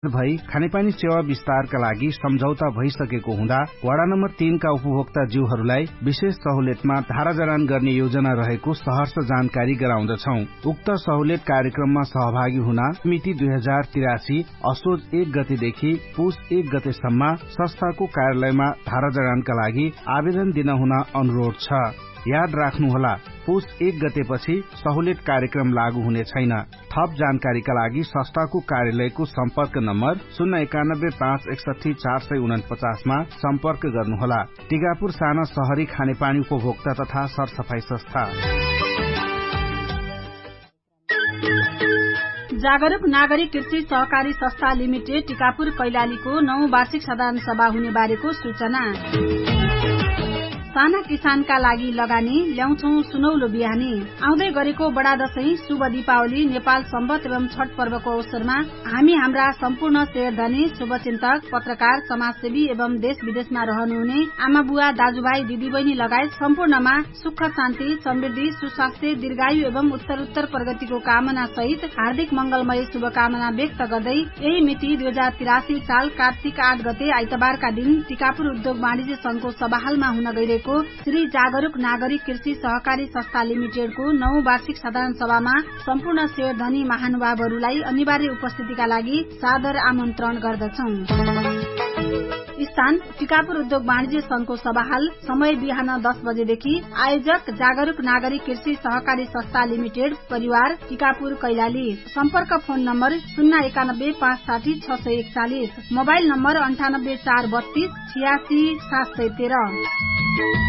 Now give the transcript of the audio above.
भई खानेपानी सेवा विस्तारका लागि सम्झौता भइसकेको हुँदा वडा नम्बर 3 का उपभोक्ता जीवहरूलाई विशेष सहुलियतमा धारा जडान गर्ने योजना रहेको सहर्ष जानकारी गराउँदछौ। उक्त सहुलियत कार्यक्रममा सहभागी हुन मिति 2083 असोज 1 गतेदेखि पुस 1 गतेसम्म संस्थाको कार्यालयमा धारा जडानका लागि आवेदन दिन हुन अनुरोध छ। याद राख्नुहोला, पुस 1 गतेपछि सहुलियत कार्यक्रम लागू हुने छैन। थप जानकारीका लागि संस्थाको कार्यालयको सम्पर्क नम्बर 091561449 मा सम्पर्क गर्नुहोला। टिकापुर साना शहरी खानेपानी उपभोक्ता तथा सरसफाई संस्था। जागरूक नागरिक कृषि सहकारी संस्था लिमिटेड टिकापुर कैलालीको 9औं वार्षिक साधारण सभा हुने बारेको सूचना। साना किसानका लागि लगानी ल्याउँछौ सुनौलो बिहानी। आउँदै गरेको बडा दशैं, शुभ दीपावली, नेपाल सम्वत एवं छठ पर्वको अवसरमा हामी हाम्रा सम्पूर्ण शेयरधनी, शुभचिन्तक, पत्रकार, समाजसेवी एवं देश विदेशमा रहनुहुने आमा बुवा, दाजुभाइ, दिदीबहिनी लगायत सम्पूर्णमा सुख शान्ति, समृद्धि, सुस्वास्थ्य, दीर्घायु एवं उत्तरोत्तर प्रगतिको कामना सहित हार्दिक मंगलमय शुभकामना व्यक्त गर्दै यही मिति 2083 साल कार्तिक 8 गते आइतबारका दिन टिकापुर उद्योग वाणिज्य संघको सभाहालमा हुन गइरहेको श्री जागरूक नागरिक कृषि सहकारी संस्था लिमिटेडको 9औं वार्षिक साधारण सभामा सम्पूर्ण शेयरधनी महानुभावहरूलाई अनिवार्य उपस्थितिका लागि सादर आमन्त्रण गर्दछौ। स्थान टिकापुर उद्योग वाणिज्य संघको सभाहाल। समय बिहान 10 बजेदेखि। आयोजक जागरूक नागरिक कृषि सहकारी संस्था लिमिटेड परिवार, टिकापुर कैलाली। सम्पर्क फोन नम्बर 0915660 मोबाइल नम्बर 98432 86 713।